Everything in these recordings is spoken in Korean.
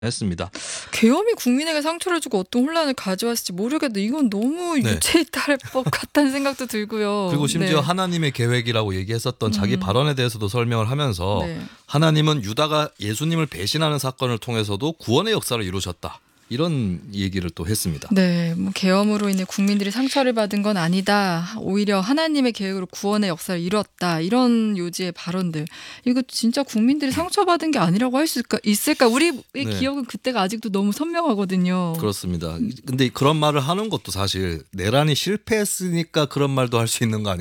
했습니다. 계엄이 국민에게 상처를 주고 어떤 혼란을 가져왔을지 모르겠는데 이건 너무 네. 유체에 따를 법 같다는 생각도 들고요. 그리고 심지어 네. 하나님의 계획이라고 얘기했었던 자기 발언에 대해서도 설명을 하면서 네. 하나님은 유다가 예수님을 배신하는 사건을 통해서도 구원의 역사를 이루셨다. 이런 얘기를 또 했습니다. 네, 뭐 계엄으로 인해 국민들이 상처를 받은 건 아니다. 오히려 하나님의 계획으로 구원의 역사를 이뤘다. 이런 요지의 발언들. 이거 진짜 국민들이 상처받은 게 아니라고 할 수 있을까? 우리의 네. 기억은 그때가 아직도 너무 선명하거든요. 그렇습니다. 근데 그런 말을 하는 것도 사실 내란이 실패했으니까 그런 말도 할 수 있는 거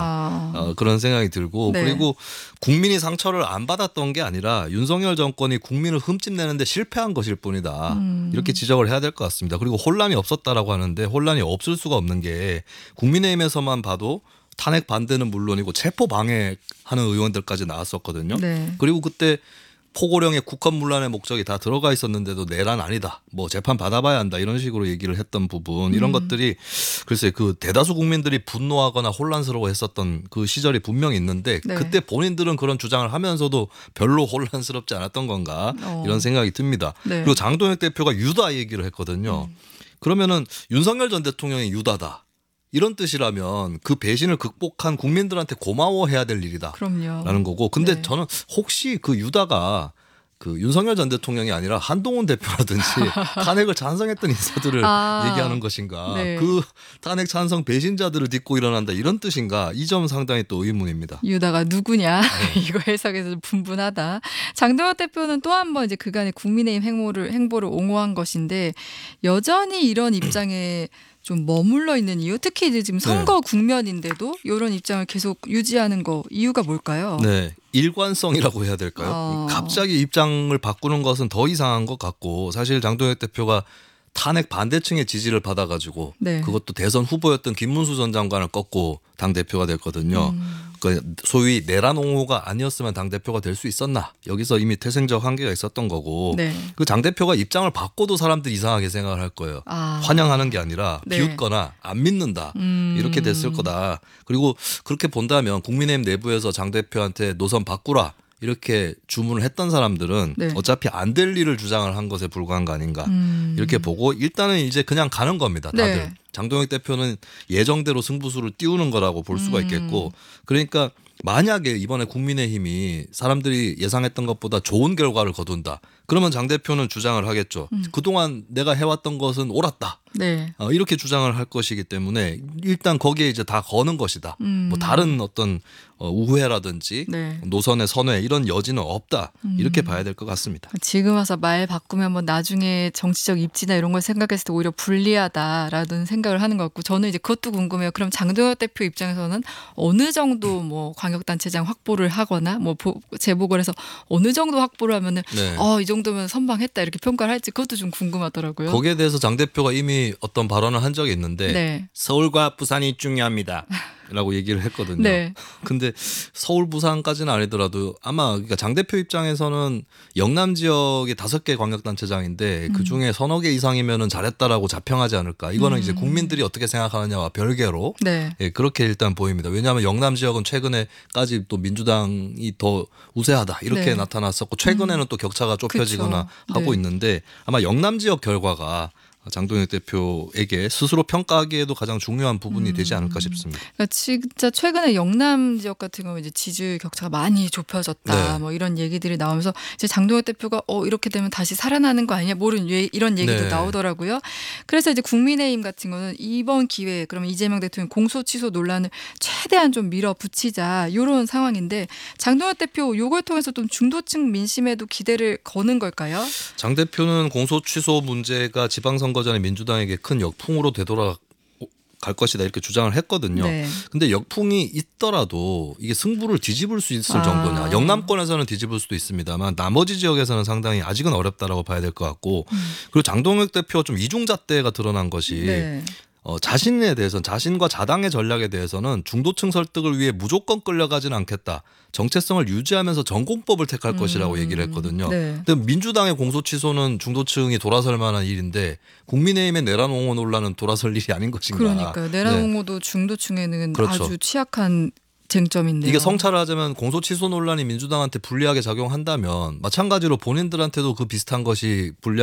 아닌가 그런 생각이 들고 네. 그리고 국민이 상처를 안 받았던 게 아니라 윤석열 정권이 국민을 흠집내는데 실패한 것일 뿐이다. 이렇게 지적을 해야 될 것 같습니다. 그리고 혼란이 없었다라고 하는데 혼란이 없을 수가 없는 게 국민의힘에서만 봐도 탄핵 반대는 물론이고 체포 방해하는 의원들까지 나왔었거든요. 네. 그리고 그때 포고령에 국헌문란의 목적이 다 들어가 있었는데도 내란 아니다. 뭐 재판 받아봐야 한다. 이런 식으로 얘기를 했던 부분 이런 것들이 글쎄 그 대다수 국민들이 분노하거나 혼란스러워했었던 그 시절이 분명히 있는데 네. 그때 본인들은 그런 주장을 하면서도 별로 혼란스럽지 않았던 건가 이런 생각이 듭니다. 네. 그리고 장동혁 대표가 유다 얘기를 했거든요. 그러면은 윤석열 전 대통령이 유다다. 이런 뜻이라면 그 배신을 극복한 국민들한테 고마워해야 될 일이다. 그럼요. 라는 거고. 근데 네. 저는 혹시 그 유다가 그 윤석열 전 대통령이 아니라 한동훈 대표라든지 탄핵을 찬성했던 인사들을 얘기하는 것인가. 네. 그 탄핵 찬성 배신자들을 딛고 일어난다 이런 뜻인가. 이 점 상당히 또 의문입니다. 유다가 누구냐 이거 해석에서 분분하다. 장동혁 대표는 또 한 번 이제 그간의 국민의힘 행보를 옹호한 것인데 여전히 이런 입장에 좀 머물러 있는 이유, 특히 이제 지금 선거 국면인데도 이런 입장을 계속 유지하는 거 이유가 뭘까요? 네. 일관성이라고 해야 될까요? 갑자기 입장을 바꾸는 것은 더 이상한 것 같고 사실 장동혁 대표가 탄핵 반대층의 지지를 받아가지고 네. 그것도 대선 후보였던 김문수 전 장관을 꺾고 당대표가 됐거든요. 그 소위 내란 옹호가 아니었으면 당대표가 될 수 있었나. 여기서 이미 태생적 한계가 있었던 거고 네. 그 당대표가 입장을 바꿔도 사람들이 이상하게 생각을 할 거예요. 환영하는 게 아니라 네. 비웃거나 안 믿는다. 이렇게 됐을 거다. 그리고 그렇게 본다면 국민의힘 내부에서 장 대표한테 노선 바꾸라. 이렇게 주문을 했던 사람들은 네. 어차피 안 될 일을 주장을 한 것에 불과한 거 아닌가 이렇게 보고 일단은 이제 그냥 가는 겁니다. 다들. 네. 장동혁 대표는 예정대로 승부수를 띄우는 거라고 볼 수가 있겠고 그러니까 만약에 이번에 국민의힘이 사람들이 예상했던 것보다 좋은 결과를 거둔다. 그러면 장 대표는 주장을 하겠죠. 그동안 내가 해왔던 것은 옳았다. 네. 이렇게 주장을 할 것이기 때문에 일단 거기에 이제 다 거는 것이다. 뭐 다른 어떤 우회라든지 네. 노선의 선회 이런 여지는 없다. 이렇게 봐야 될 것 같습니다. 지금 와서 말 바꾸면 뭐 나중에 정치적 입지나 이런 걸 생각했을 때 오히려 불리하다라는 생각을 하는 것 같고 저는 이제 그것도 궁금해요. 그럼 장동혁 대표 입장에서는 어느 정도 뭐 광역단체장 확보를 하거나 뭐 재보궐 해서 어느 정도 확보를 하면은 네. 이 정도면 선방했다 이렇게 평가를 할지 그것도 좀 궁금하더라고요. 거기에 대해서 장 대표가 이미 어떤 발언을 한 적이 있는데 네. 서울과 부산이 중요합니다. 라고 얘기를 했거든요. 네. 근데 서울 부산까지는 아니더라도 아마 그러니까 장 대표 입장에서는 영남 지역에 5개 광역단체장인데 그중에 서너 개 이상이면은 잘했다라고 자평하지 않을까. 이거는 이제 국민들이 어떻게 생각하느냐와 별개로 네. 예, 그렇게 일단 보입니다. 왜냐하면 영남 지역은 최근에까지 또 민주당이 더 우세하다 이렇게 네. 나타났었고 최근에는 또 격차가 좁혀지거나 그쵸. 하고 네. 있는데 아마 영남 지역 결과가 장동혁 대표에게 스스로 평가하기에도 가장 중요한 부분이 되지 않을까 싶습니다. 그러니까 진짜 최근에 영남 지역 같은 경우 이제 지지율 격차가 많이 좁혀졌다. 네. 뭐 이런 얘기들이 나오면서 이제 장동혁 대표가 이렇게 되면 다시 살아나는 거 아니냐, 모르는 이런 얘기도 네. 나오더라고요. 그래서 이제 국민의힘 같은 거는 이번 기회에 그러면 이재명 대통령 공소 취소 논란을 최대한 좀 밀어붙이자 이런 상황인데 장동혁 대표 요걸 통해서 좀 중도층 민심에도 기대를 거는 걸까요? 장 대표는 공소 취소 문제가 지방선거 전에 민주당에게 큰 역풍으로 되돌아갈 것이다 이렇게 주장을 했거든요. 네. 근데 역풍이 있더라도 이게 승부를 뒤집을 수 있을 정도냐. 영남권에서는 뒤집을 수도 있습니다만 나머지 지역에서는 상당히 아직은 어렵다라고 봐야 될 것 같고 그리고 장동혁 대표 좀 이중잣대가 드러난 것이 네. 자신에 대해서는 자신과 자당의 전략에 대해서는 중도층 설득을 위해 무조건 끌려가지는 않겠다. 정체성을 유지하면서 전공법을 택할 것이라고 얘기를 했거든요. 네. 근데 민주당의 공소취소는 중도층이 돌아설 만한 일인데 국민의힘의 내란 옹호 논란은 돌아설 일이 아닌 것인가. 그러니까요. 내란 네. 옹호도 중도층에는 그렇죠. 아주 취약한 쟁점인데요. 이게 성찰을 하자면 공소 취소 논란이 민주당한테 불리하게 작용한다면 마찬가지로 본인들한테도 그 비슷한 것이 불리하게